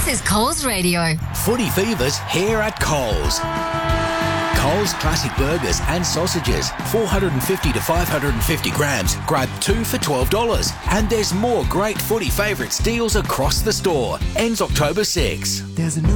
This is Coles Radio. Footy Fever's here at Coles. Coles Classic Burgers and Sausages, 450 to 550 grams. Grab 2 for $12. And there's more great Footy Favourites deals across the store. Ends October 6. There's a